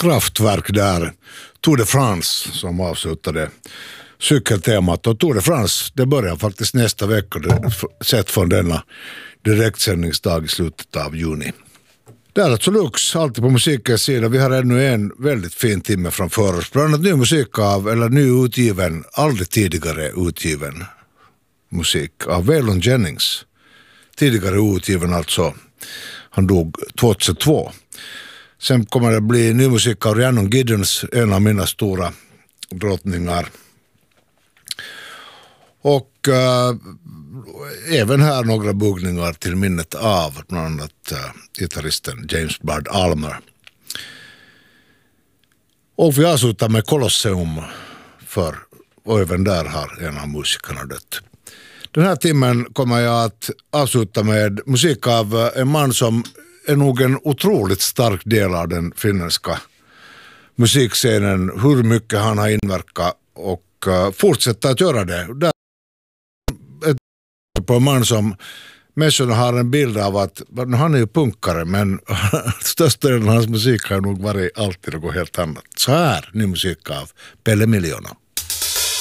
Kraftwerk där, Tour de France som avslutade cykeltemat. Och Tour de France, det börjar faktiskt nästa vecka sett från denna direktsändningsdag i slutet av juni. Det är alltså Lux, alltid på musikens sida. Vi har ännu en väldigt fin timme framför oss. Bland annat ny musik ny utgiven, aldrig tidigare utgiven musik av Waylon Jennings. Tidigare utgiven alltså. Han dog 2002. Sen kommer det bli ny musik av Rhiannon Giddens, en av mina stora drottningar. Och även här några buggningar till minnet av bland annat gitarristen James Bard Almer. Och vi avslutar med Colosseum och även där har en av musikerna dött. Den här timmen kommer jag att avsluta med musik av en man som är nog en otroligt stark del av den finländska musikscenen. Hur mycket han har inverkat och fortsätter att göra det. Där är på en man som människorna har en bild av att han är ju punkare, men största delen av hans musik har nog varit alltid något helt annat. Så här, ny musik av Pelle Miljoona.